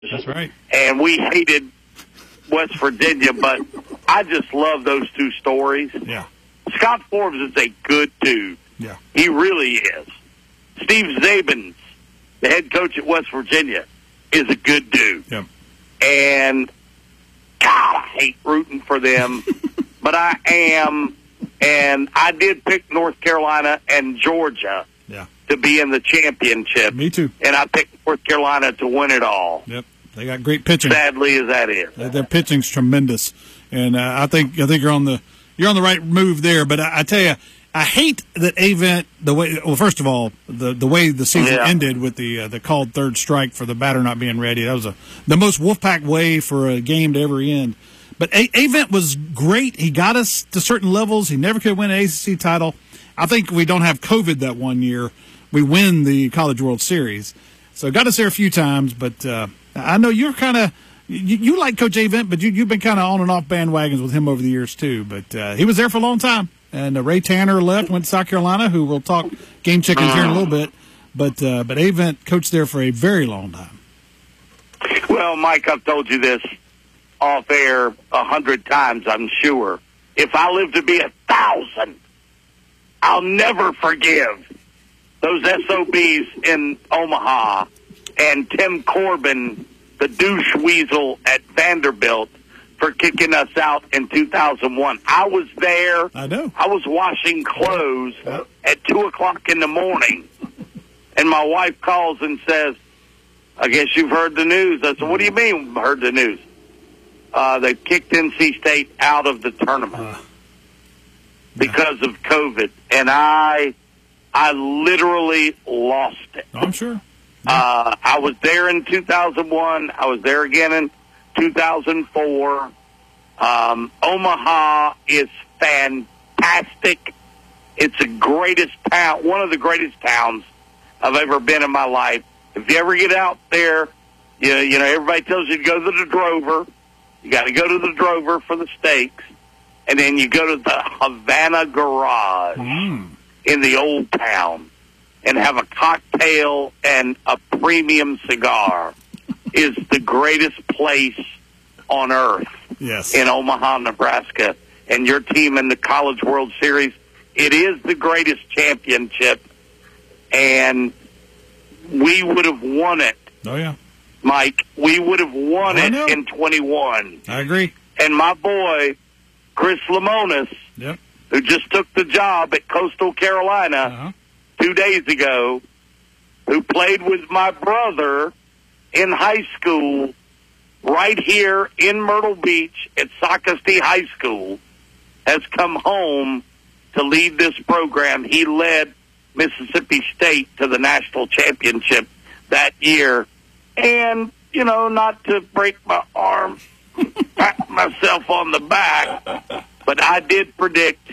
That's right. And we hated West Virginia, but I just love those two stories. Yeah. Scott Forbes is a good dude. Yeah. He really is. Steve Zabins, the head coach at West Virginia, is a good dude. Yep. And, God, I hate rooting for them, but I am. And I did pick North Carolina and Georgia to be in the championship. Me too. And I picked North Carolina to win it all. Yep. They got great pitching. Sadly as that is. Their pitching's tremendous. And I think you're on the right move there. But I tell you, I hate that Avent first of all, the way the season ended with the called third strike for the batter not being ready. That was the most Wolfpack way for a game to ever end. But Avent was great. He got us to certain levels. He never could win an ACC title. I think we don't have COVID that one year. We win the College World Series. So got us there a few times. But I know you're kind of you like Coach Avent, but you've been kind of on and off bandwagons with him over the years too. But he was there for a long time. And Ray Tanner left, went to South Carolina, who we'll talk game chickens here in a little bit. But Avent coached there for a very long time. Well, Mike, I've told you this off air 100 times, I'm sure. If I live to be 1,000, I'll never forgive those SOBs in Omaha and Tim Corbin, the douche weasel at Vanderbilt, for kicking us out in 2001. I was there. I know. I was washing clothes at 2 o'clock in the morning, and my wife calls and says, I guess you've heard the news. I said, what do you mean heard the news? They kicked NC State out of the tournament because of COVID, and I literally lost it. I'm sure. I was there in 2001. I was there again in 2004. Omaha is fantastic. It's the greatest town, one of the greatest towns I've ever been in my life. If you ever get out there, you know everybody tells you to go to the Drover. You got to go to the Drover for the steaks, and then you go to the Havana Garage in the old town and have a cocktail and a premium cigar. Is the greatest place on earth. Yes. In Omaha, Nebraska, and your team in the College World Series. It is the greatest championship, and we would have won it. Oh, yeah. Mike, we would have won it in 21. I agree. And my boy, Chris Lemonis, who just took the job at Coastal Carolina 2 days ago, who played with my brother in high school right here in Myrtle Beach at Socastee High School, has come home to lead this program. He led Mississippi State to the national championship that year. And, you know, not to break my arm, pat myself on the back, but I did predict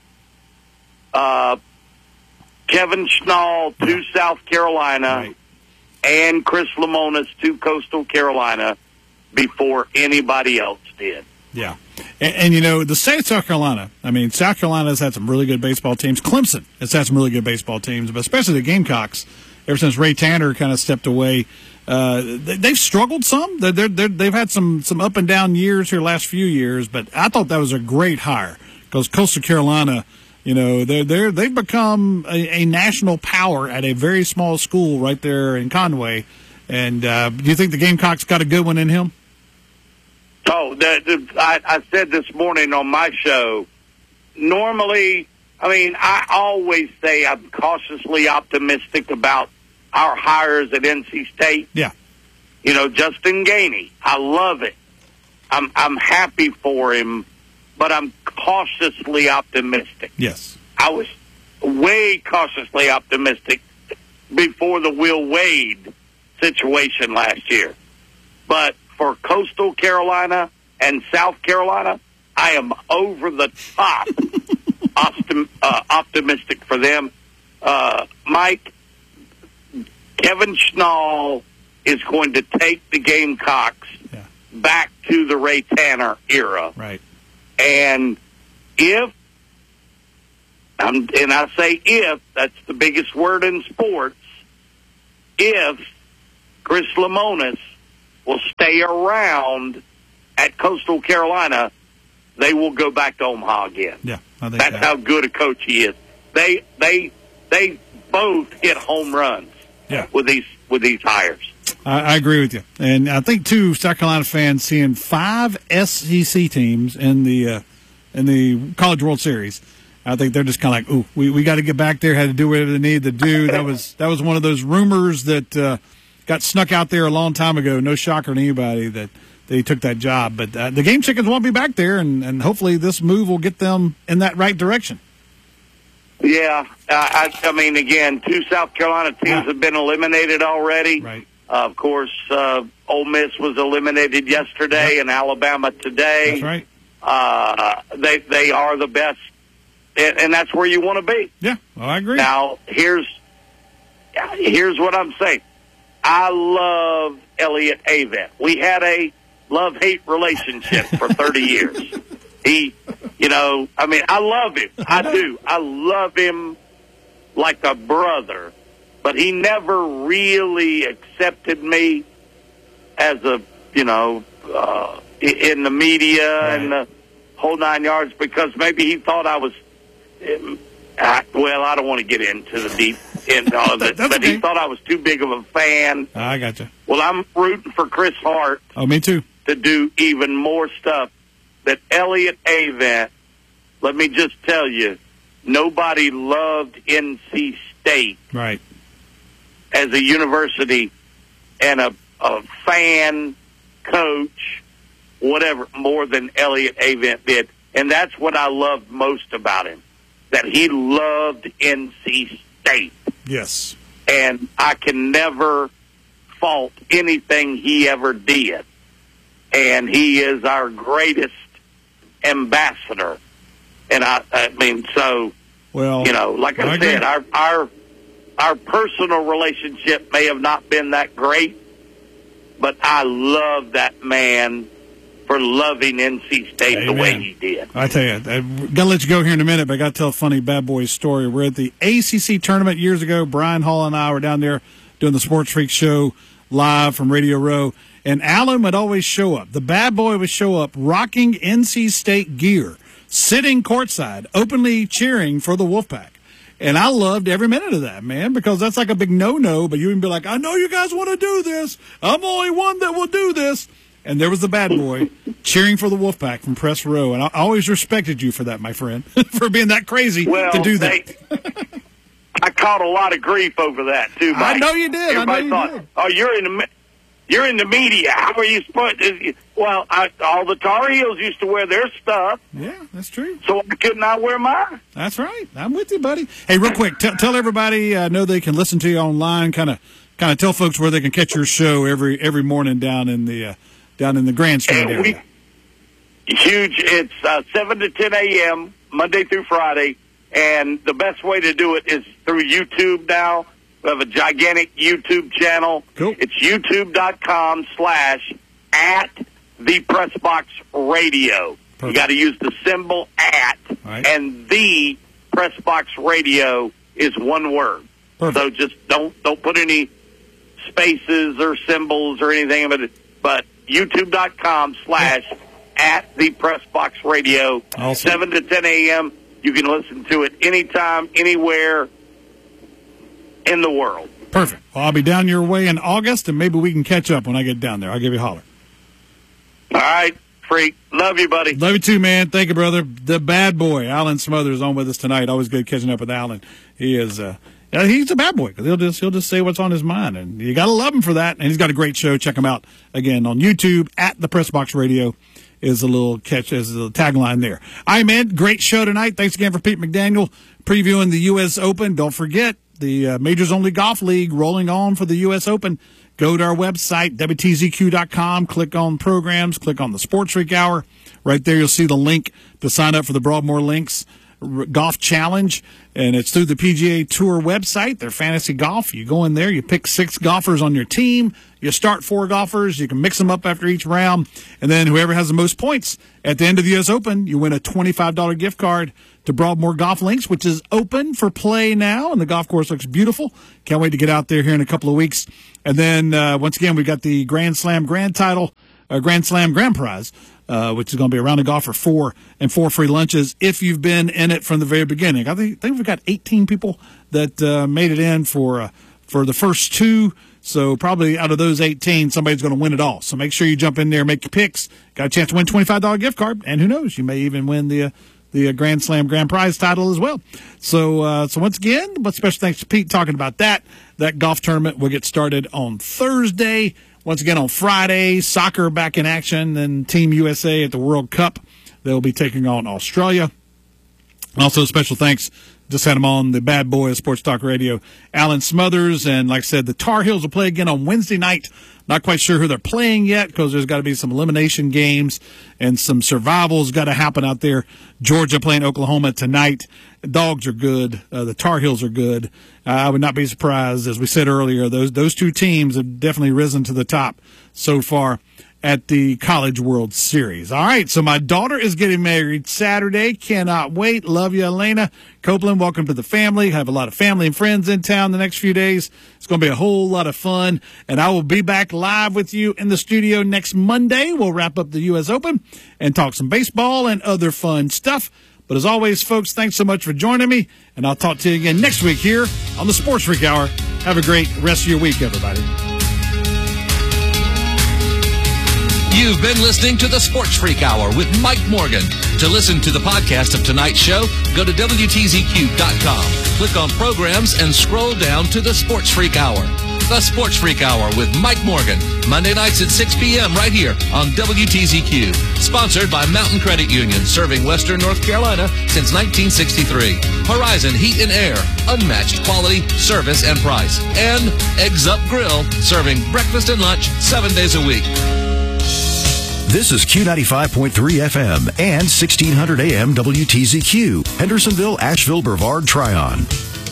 Kevin Schnall to South Carolina and Chris Lemonis to Coastal Carolina before anybody else did. Yeah. And, you know, the state of South Carolina, I mean, South Carolina's had some really good baseball teams. Clemson has had some really good baseball teams, but especially the Gamecocks, ever since Ray Tanner kind of stepped away, they've struggled some. They've had some up and down years here last few years, but I thought that was a great hire because Coastal Carolina, you know, they've become a national power at a very small school right there in Conway. And do you think the Gamecocks got a good one in him? Oh, I said this morning on my show, normally, I mean, I always say I'm cautiously optimistic about our hires at NC State. Yeah. You know, Justin Gainey, I love it. I'm happy for him, but I'm cautiously optimistic. Yes. I was way cautiously optimistic before the Will Wade situation last year. But for Coastal Carolina and South Carolina, I am over the top optimistic for them. Mike, Kevin Schnall is going to take the Gamecocks back to the Ray Tanner era. Right. And and I say if, that's the biggest word in sports, if Chris Lemonis will stay around at Coastal Carolina, they will go back to Omaha again. Yeah, I think that's how good a coach he is. They both hit home runs. Yeah. with these hires. I agree with you, and I think too, South Carolina fans seeing 5 SEC teams in the College World Series. I think they're just kind of like, ooh, we got to get back there. Had to do whatever they needed to do. That was one of those rumors that got snuck out there a long time ago. No shocker to anybody that they took that job. But the Game Chickens won't be back there, and hopefully this move will get them in that right direction. Yeah, I mean, again, 2 South Carolina teams have been eliminated already. Right. Of course, Ole Miss was eliminated yesterday, and Alabama today. That's right. They are the best, and that's where you want to be. Yeah, well, I agree. Now, here's what I'm saying. I love Elliott Avent. We had a love-hate relationship for 30 years. I love him. I do. I love him like a brother, but he never really accepted me as in the media and the whole 9 yards because maybe he thought I was, I don't want to get into the deep end of it, but he thought I was too big of a fan. I gotcha. Well, I'm rooting for Chris Hart. Oh, me too. To do even more stuff that Elliott Avent. Let me just tell you, nobody loved NC State right as a university and a fan, coach, whatever, more than Elliott Avent did. And that's what I loved most about him, that he loved NC State. Yes. And I can never fault anything he ever did. And he is our greatest ambassador. And I mean, so, like I said, our personal relationship may have not been that great, but I love that man for loving NC State the way he did. I tell you, I'm going to let you go here in a minute, but I got to tell a funny Bad Boys story. We're at the ACC tournament years ago. Brian Hall and I were down there doing the Sports Freak show live from Radio Row, and Alan would always show up. The Bad Boy would show up rocking NC State gear, sitting courtside, openly cheering for the Wolfpack. And I loved every minute of that, man, because that's like a big no-no, but you would be like, I know you guys want to do this. I'm the only one that will do this. And there was the Bad Boy cheering for the Wolfpack from press row. And I always respected you for that, my friend, for being that crazy to do that. I caught a lot of grief over that, too, Mike. I know you did. Everybody thought, oh, you're in the media. How are you supposed to? Well, all the Tar Heels used to wear their stuff. Yeah, that's true. So couldn't I wear mine? That's right. I'm with you, buddy. Hey, real quick, tell everybody, I know they can listen to you online, kind of tell folks where they can catch your show every morning down in the grandstand area. Huge. It's 7 to 10 a.m., Monday through Friday, and the best way to do it is through YouTube now. We have a gigantic YouTube channel. Cool. It's youtube.com/@thepressboxradio. You got to use the symbol @ right. And the Pressbox Radio is one word. Perfect. So just don't put any spaces or symbols or anything, but youtube.com/@thepressboxradio. Awesome. 7 to 10 a.m. You can listen to it anytime, anywhere in the world. Perfect. Well, I'll be down your way in August, and maybe we can catch up when I get down there. I'll give you a holler. All right, Freak. Love you, buddy. Love you too, man. Thank you, brother. The Bad Boy, Alan Smothers, on with us tonight. Always good catching up with Alan. He is he's a bad boy because he'll just say what's on his mind, and you got to love him for that. And he's got a great show. Check him out again on YouTube @thepressboxradio. Is a little tagline there. All right, man. Great show tonight. Thanks again for Pete McDaniel previewing the U.S. Open. Don't forget the Majors Only Golf League rolling on for the U.S. Open. Go to our website, WTZQ.com, click on programs, click on the Sports Freak Hour. Right there, you'll see the link to sign up for the Broadmoor Links Golf Challenge, and it's through the PGA Tour website, their fantasy golf. You go in there, you pick 6 golfers on your team, you start 4 golfers, you can mix them up after each round, and then whoever has the most points at the end of the U.S. Open, you win a $25 gift card to Broadmoor Golf Links, which is open for play now, and the golf course looks beautiful. Can't wait to get out there here in a couple of weeks. And then, once again, we got the Grand Slam Grand Slam Grand Prize, which is going to be a round of golf for 4 and 4 free lunches if you've been in it from the very beginning. I think we've got 18 people that made it in for the first 2. So probably out of those 18, somebody's going to win it all. So make sure you jump in there, make your picks. Got a chance to win $25 gift card, and who knows, you may even win the Grand Slam Grand Prize title as well. So once again, but special thanks to Pete talking about that. That golf tournament will get started on Thursday. Once again, on Friday, soccer back in action, and Team USA at the World Cup. They'll be taking on Australia. Also, special thanks, just had him on the Bad Boy of Sports Talk Radio, Alan Smothers. And like I said, the Tar Heels will play again on Wednesday night. Not quite sure who they're playing yet because there's got to be some elimination games and some survivals got to happen out there. Georgia playing Oklahoma tonight. The Dogs are good. The Tar Heels are good. I would not be surprised, as we said earlier, those 2 teams have definitely risen to the top so far at the College World Series. All right, so my daughter is getting married Saturday. Cannot wait. Love you, Elena. Copeland, welcome to the family. I have a lot of family and friends in town the next few days. It's going to be a whole lot of fun, and I will be back live with you in the studio next Monday. We'll wrap up the U.S. Open and talk some baseball and other fun stuff. But as always, folks, thanks so much for joining me, and I'll talk to you again next week here on the Sports Freak Hour. Have a great rest of your week, everybody. You've been listening to the Sports Freak Hour with Mike Morgan. To listen to the podcast of tonight's show, go to WTZQ.com. Click on programs and scroll down to the Sports Freak Hour. The Sports Freak Hour with Mike Morgan. Monday nights at 6 p.m. right here on WTZQ. Sponsored by Mountain Credit Union, serving Western North Carolina since 1963. Horizon Heat and Air, unmatched quality, service, and price. And Eggs Up Grill, serving breakfast and lunch 7 days a week. This is Q95.3 FM and 1600 AM WTZQ, Hendersonville, Asheville, Brevard, Tryon.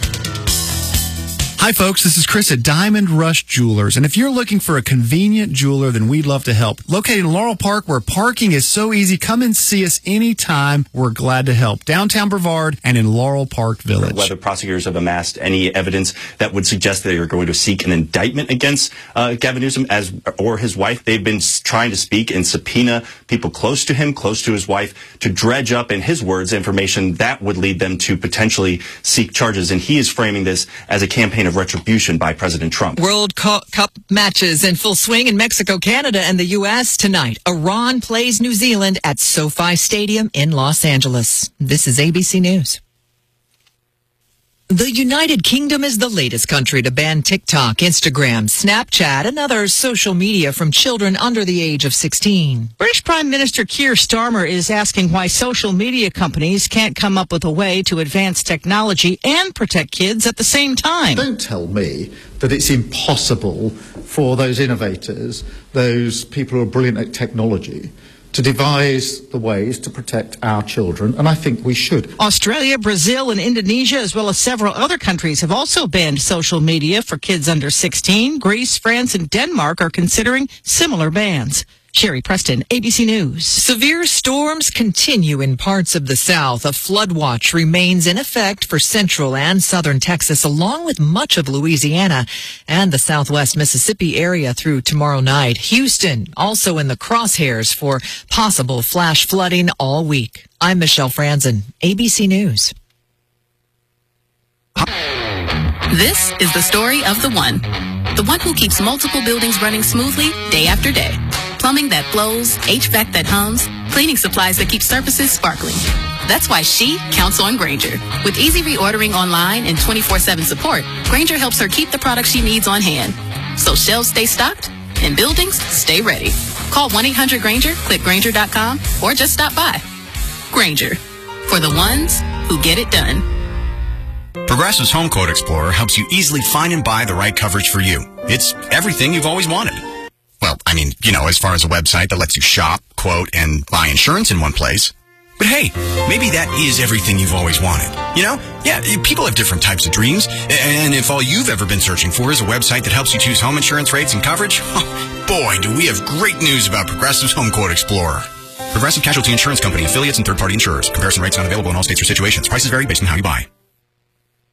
Hi, folks. This is Chris at Diamond Rush Jewelers. And if you're looking for a convenient jeweler, then we'd love to help. Located in Laurel Park, where parking is so easy, come and see us anytime. We're glad to help. Downtown Brevard and in Laurel Park Village. Whether prosecutors have amassed any evidence that would suggest that they are going to seek an indictment against Gavin Newsom or his wife. They've been trying to speak and subpoena people close to him, close to his wife, to dredge up, in his words, information that would lead them to potentially seek charges. And he is framing this as a campaign of retribution by President Trump. World Cup matches in full swing in Mexico, Canada, and the U.S. tonight. Iran plays New Zealand at SoFi Stadium in Los Angeles. This is ABC News. The United Kingdom is the latest country to ban TikTok, Instagram, Snapchat, and other social media from children under the age of 16. British Prime Minister Keir Starmer is asking why social media companies can't come up with a way to advance technology and protect kids at the same time. Don't tell me that it's impossible for those innovators, those people who are brilliant at technology, to devise the ways to protect our children, and I think we should. Australia, Brazil, and Indonesia, as well as several other countries, have also banned social media for kids under 16. Greece, France, and Denmark are considering similar bans. Sherry Preston, ABC News. Severe storms continue in parts of the South. A flood watch remains in effect for central and southern Texas, along with much of Louisiana and the southwest Mississippi area through tomorrow night. Houston also in the crosshairs for possible flash flooding all week. I'm Michelle Franzen, ABC News. This is the story of the one who keeps multiple buildings running smoothly day after day. Plumbing that flows, HVAC that hums, cleaning supplies that keep surfaces sparkling. That's why she counts on Grainger. With easy reordering online and 24/7 support, Grainger helps her keep the products she needs on hand. So shelves stay stocked and buildings stay ready. Call 1-800-GRAINGER, click Grainger.com, or just stop by. Grainger, for the ones who get it done. Progressive's Home Quote Explorer helps you easily find and buy the right coverage for you. It's everything you've always wanted. Well, I mean, as far as a website that lets you shop, quote, and buy insurance in one place. But hey, maybe that is everything you've always wanted. You know? Yeah, people have different types of dreams. And if all you've ever been searching for is a website that helps you choose home insurance rates and coverage, boy, do we have great news about Progressive's Home Quote Explorer. Progressive Casualty Insurance Company, affiliates, and third-party insurers. Comparison rates not available in all states or situations. Prices vary based on how you buy.